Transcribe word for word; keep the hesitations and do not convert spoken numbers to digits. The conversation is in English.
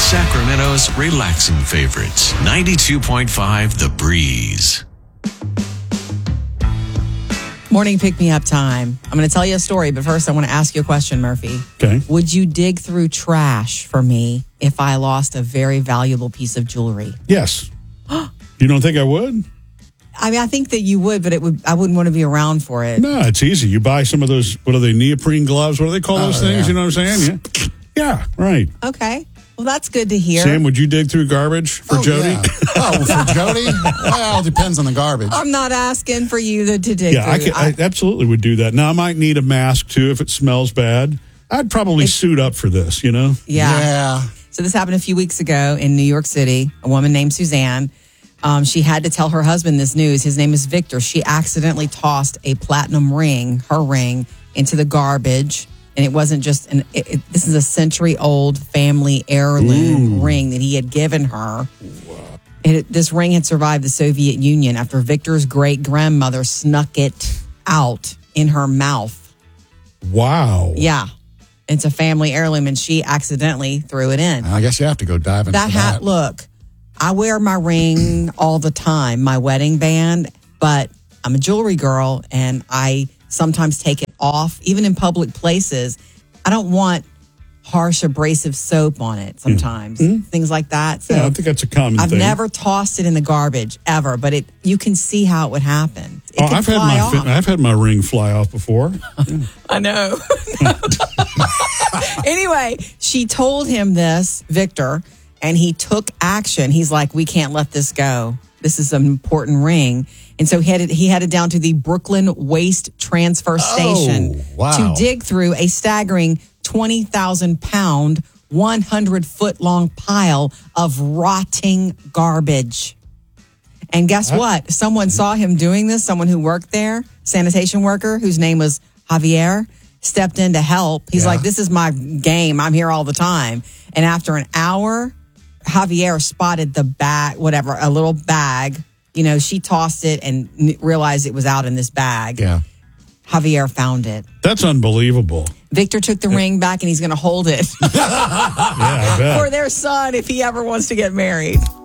Sacramento's relaxing favorites. ninety-two point five The Breeze. Morning pick-me-up time. I'm going to tell you a story, but first I want to ask you a question, Murphy. Okay. Would you dig through trash for me if I lost a very valuable piece of jewelry? Yes. You don't think I would? I mean, I think that you would, but it would. I wouldn't want to be around for it. No, it's easy. You buy some of those, what are they, neoprene gloves? What do they call those Oh, things? yeah. You know what I'm saying? Yeah. Yeah, right. Okay. Well, that's good to hear. Sam, would you dig through garbage for oh, Jody? Yeah. Oh, for Jody? Well, it depends on the garbage. I'm not asking for you to, to dig Yeah, I, through. could, I absolutely would do that. Now, I might need a mask, too, if it smells bad. I'd probably It- suit up for this, you know? yeah. Yeah. So this happened a few weeks ago in New York City. A woman named Suzanne. Um, she had to tell her husband this news. His name is Victor. She accidentally tossed a platinum ring, her ring, into the garbage. And it wasn't just an, it, it, this is a century old family heirloom Ooh. ring that he had given her. And it, this ring had survived the Soviet Union after Victor's great grandmother snuck it out in her mouth. Wow. Yeah. It's a family heirloom and she accidentally threw it in. I guess you have to go dive into That that. hat, look, I wear my ring all the time, my wedding band, but I'm a jewelry girl and I sometimes take it off, even in public places. I don't want harsh abrasive soap on it sometimes, mm-hmm. things like that. So Yeah, I think that's a common I've thing. never tossed it in the garbage ever, but it you can see how it would happen. It Oh, could I've had fly my off. fi- I've had my ring fly off before. I know. Anyway, she told him this, Victor, and he took action. He's like, we can't let this go. This is an important ring. And so he headed, he headed down to the Brooklyn Waste Transfer Station Oh, wow. to dig through a staggering twenty thousand pound, one hundred foot long pile of rotting garbage. And guess what? Someone saw him doing this. Someone who worked there, sanitation worker, whose name was Javier, stepped in to help. He's Yeah. like, this is my game. I'm here all the time. And after an hour, Javier spotted the bag, whatever, a little bag. You know, she tossed it and n- realized it was out in this bag. Yeah. Javier found it. That's unbelievable. Victor took the ring back and he's going to hold it Yeah, I bet. for their son if he ever wants to get married.